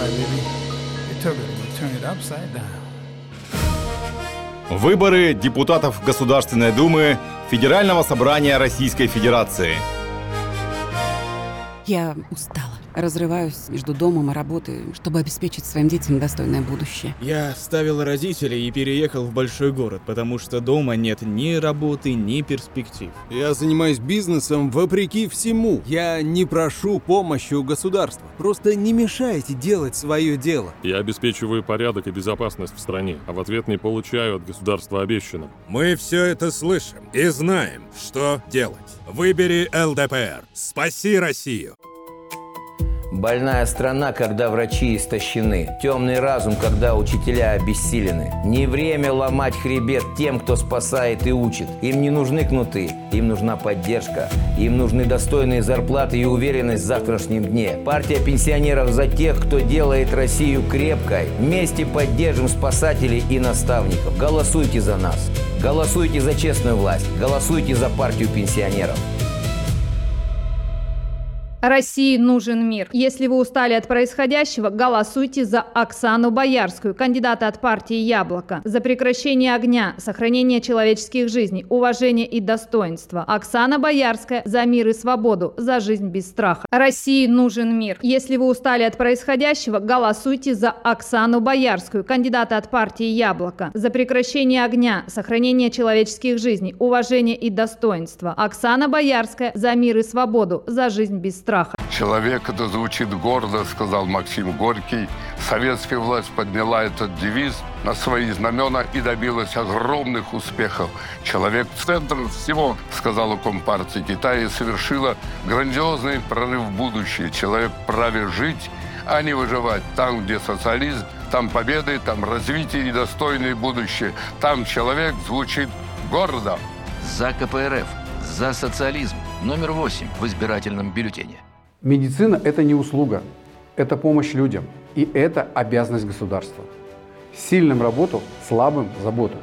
Выборы депутатов Государственной Думы Федерального собрания Российской Федерации. Я устала. Разрываюсь между домом и работой, чтобы обеспечить своим детям достойное будущее. Я оставил родителей и переехал в большой город, потому что дома нет ни работы, ни перспектив. Я занимаюсь бизнесом вопреки всему. Я не прошу помощи у государства. Просто не мешайте делать свое дело. Я обеспечиваю порядок и безопасность в стране, а в ответ не получаю от государства обещанного. Мы все это слышим и знаем, что делать. Выбери ЛДПР. Спаси Россию. Больная страна, когда врачи истощены. Темный разум, когда учителя обессилены. Не время ломать хребет тем, кто спасает и учит. Им не нужны кнуты, им нужна поддержка. Им нужны достойные зарплаты и уверенность в завтрашнем дне. Партия пенсионеров за тех, кто делает Россию крепкой. Вместе поддержим спасателей и наставников. Голосуйте за нас. Голосуйте за честную власть. Голосуйте за партию пенсионеров. России нужен мир. Если вы устали от происходящего, голосуйте за Оксану Боярскую, кандидата от партии «Яблоко». За прекращение огня, сохранение человеческих жизней, уважение и достоинство. Оксана Боярская за мир и свободу, за жизнь без страха. России нужен мир. Если вы устали от происходящего, голосуйте за Оксану Боярскую, кандидата от партии «Яблоко». За прекращение огня, сохранение человеческих жизней, уважение и достоинство. Оксана Боярская за мир и свободу, за жизнь без страха. Человек, это звучит гордо, сказал Максим Горький. Советская власть подняла этот девиз на свои знамена и добилась огромных успехов. Человек – центр всего, сказала Компартия Китая, и совершила грандиозный прорыв в будущее. Человек вправе жить, а не выживать. Там, где социализм, там победы, там развитие и достойное будущее. Там человек звучит гордо. За КПРФ, за социализм. Номер 8 в избирательном бюллетене. Медицина – это не услуга, это помощь людям. И это обязанность государства. Сильным работу, слабым – заботу.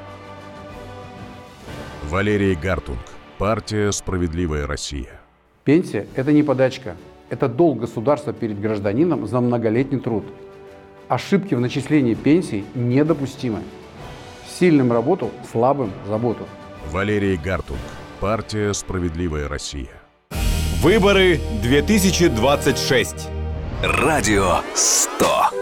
Валерий Гартунг. Партия «Справедливая Россия». Пенсия – это не подачка. Это долг государства перед гражданином за многолетний труд. Ошибки в начислении пенсий недопустимы. Сильным работу, слабым – заботу. Валерий Гартунг. Партия «Справедливая Россия». Выборы 2026. Радио 100.